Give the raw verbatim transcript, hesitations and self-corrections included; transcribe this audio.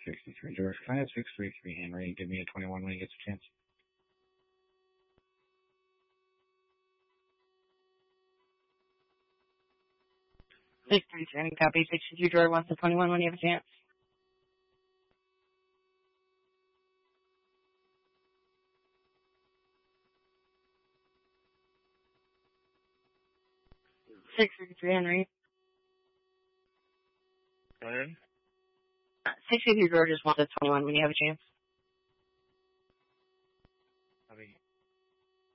sixty-three, George. Can I have six three three Henry? Give me a twenty-one when he gets a chance. six three three Henry, copy. sixty-three, George wants the twenty-one when you have a chance. six three three Henry. Go ahead. sixty-three, George just wants the twenty-one when you have a chance.